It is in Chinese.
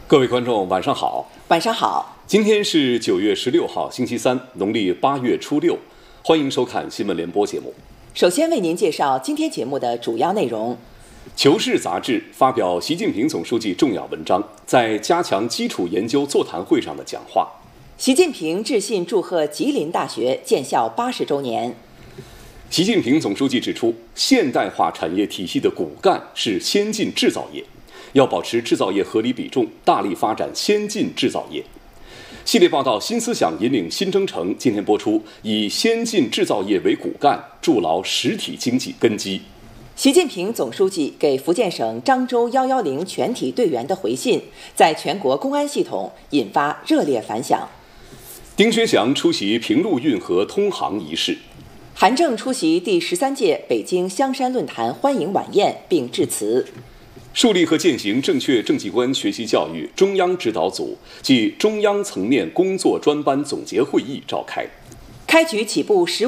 各位观众，晚上好。 晚上好。 今天是9月16号，星期三，农历8月初6。欢迎收看新闻联播节目。 首先为您介绍今天节目的主要内容。 求是杂志发表习近平总书记重要文章在加强基础研究座谈会上的讲话。 习近平致信祝贺吉林大学建校80周年。 习近平总书记指出，现代化产业体系的骨干是先进制造业，要保持制造业合理比重，大力发展先进制造业。系列报道《新思想引领新征程》今天播出，以先进制造业为骨干，筑牢实体经济根基。 习近平总书记给福建省漳州110全体队员的回信，在全国公安系统引发热烈反响。 丁薛祥出席平陆运河通航仪式。 韩正出席第13届北京香山论坛欢迎晚宴并致辞。 树立和践行正确政绩观学习教育中央指导组暨中央层面工作专班总结会议召开， 开局起步15